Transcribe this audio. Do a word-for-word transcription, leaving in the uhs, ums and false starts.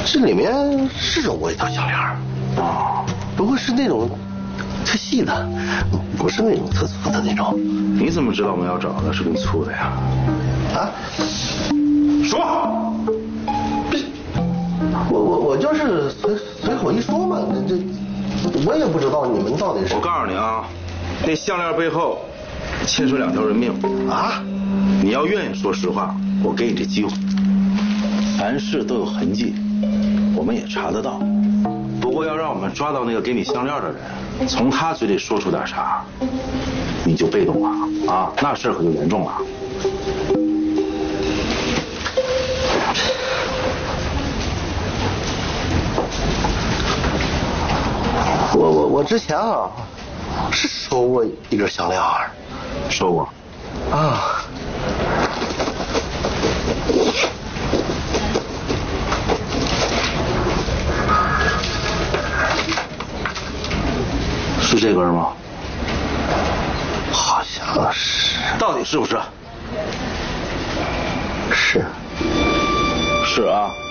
这里面是有过一条项链啊，不过是那种特细的，不是那种特粗的那种。 你怎么知道我们要找的是更粗的呀？ 啊？ 说。 我我我就是随随口一说嘛，这我也不知道你们到底是。 我告诉你啊，那项链背后牵涉两条人命啊！ 你要愿意说实话，我给你这机会。凡事都有痕迹，我们也查得到。不过要让我们抓到那个给你项链的人，从他嘴里说出点啥，你就被动了啊，那事儿可就严重了。 我我我之前啊是收过一根项链， 收过啊。 是这根吗？ 好像是。 到底是不是？ 是。 是啊。